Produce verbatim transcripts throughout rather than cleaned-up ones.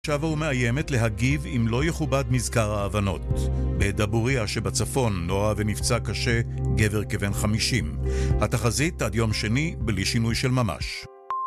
שבה ומאיימת להגיב אם לא יכובד מזכר ההבנות. בדבוריה שבצפון נורא ונפצע קשה גבר כבן חמישים. התחזית עד יום שני בלי שינוי של ממש.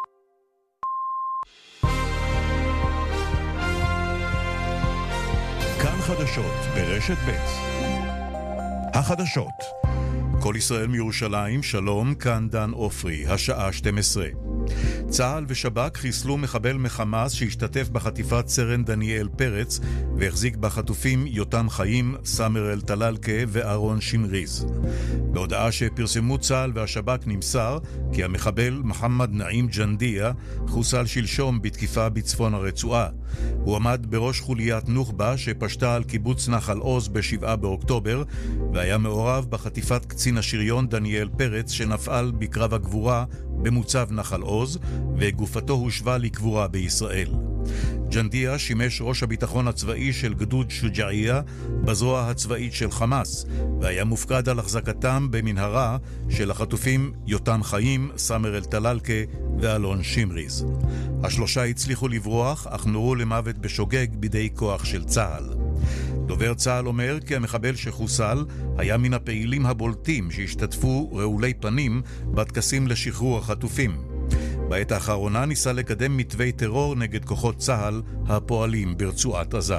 כאן חדשות ברשת ב'. החדשות. כל ישראל מירושלים, שלום, כאן דן אופרי, השעה שתים עשרה. צה"ל ושב"כ חיסלו מחבל מחמאס שהשתתף בחטיפת סרן דניאל פרץ והחזיק בחטופים יותם חיים, סאמר אל טללקה ואהרון שמריז. בהודעה שפרסמו צה"ל והשב"כ נמסר כי המחבל מוחמד נעים ג'נדיה חוסל שלשום בתקיפה בצפון הרצועה. הוא עמד בראש חוליית נוח'בה שפשטה על קיבוץ נחל עוז בשבעה באוקטובר והיה מעורב בחטיפת קצין השריון דניאל פרץ שנפל בקרב הגבורה במוצב נחל עוז וגופתו הושבה לקבורה בישראל. ג'נדיה שימש ראש הביטחון הצבאי של גדוד שוג'עיה בזרוע הצבאית של חמאס והיה מופקד על החזקתם במנהרה של החטופים יותם חיים, סאמר אל טללקה ואלון שמריז. השלושה הצליחו לברוח אך נורו למוות בשוגג בידי כוח של צה"ל. דובר צה"ל אומר כי המחבל שחוסל היה מן הפעילים הבולטים שהשתתפו רעולי פנים בטקסים לשחרור החטופים. בעת האחרונה ניסה לקדם מתווי טרור נגד כוחות צה"ל הפועלים ברצועת עזה.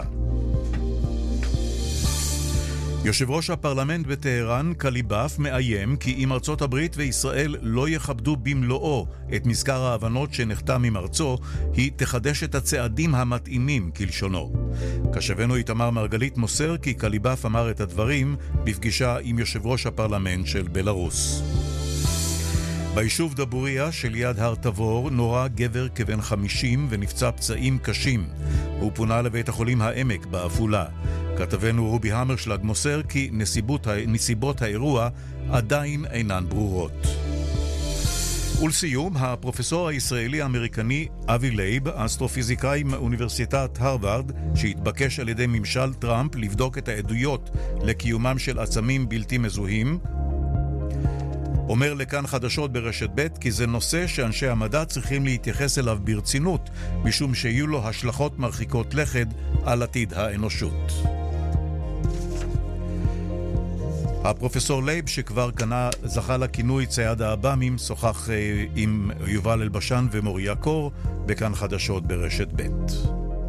יושב ראש הפרלמנט בטהרן, קליבאף, מאיים כי אם ארצות הברית וישראל לא יכבדו במלואו את מזכר ההבנות שנחתם עם ארצו, היא תחדש את הצעדים המתאימים כלשונו. קשבנו איתמר מרגלית מוסר כי קליבאף אמר את הדברים בפגישה עם יושב ראש הפרלמנט של בלרוס. ביישוב דבוריה שליד הר תבור נורה גבר כבן חמישים ונפצע פצעים קשים. הוא פונה לבית החולים העמק בעפולה. כתבנו רובי המרשלג מוסר כי נסיבות, נסיבות האירוע עדיין אינן ברורות. ולסיום, הפרופסור הישראלי-אמריקני אבי לייב, אסטרופיזיקאי מאוניברסיטת הרווארד, שהתבקש על ידי ממשל טראמפ לבדוק את העדויות לקיומם של עצמים בלתי מזוהים, אומר לכאן חדשות ברשת ב' כי זה נושא שאנשי המדע צריכים להתייחס אליו ברצינות, משום שיהיו לו השלכות מרחיקות לכת על עתיד האנושות. הפרופסור לייב, שכבר קנה, זכה לכינוי צייד האב"מים, שוחח עם יובל אלבשן ומוריה קור בכאן חדשות ברשת ב'.